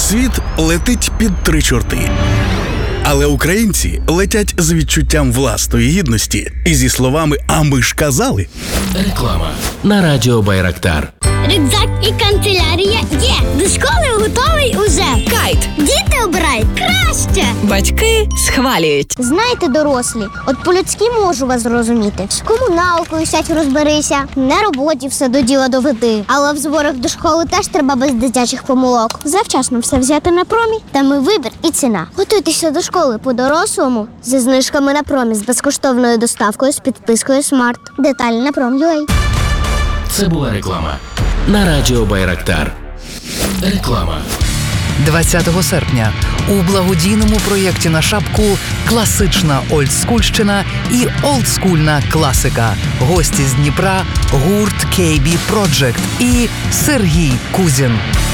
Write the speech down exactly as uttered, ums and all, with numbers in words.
Світ летить під три чорти. Але українці летять з відчуттям власної гідності і зі словами «А ми ж казали». Реклама на радіо Байрактар. Рюкзак і канцелярія є. До школи готовий уже. Кайт. Діти обирають краще. Батьки схвалюють. Знаєте, дорослі, от по-людськи можу вас зрозуміти. З комуналкою сядь розберися, на роботі все до діла доведи. Але в зборах до школи теж треба без дитячих помилок. Завчасно все взяти на промі, там і вибір, і ціна. Готуйтеся до школи по-дорослому зі знижками на промі, з безкоштовною доставкою, з підпискою Смарт. Деталі на пром.ua. Це була реклама на радіо Байрактар. Реклама. двадцятого серпня у благодійному проєкті на шапку «Класична олдскульщина» і «Олдскульна класика». Гості з Дніпра, гурт кей бі Project і Сергій Кузін.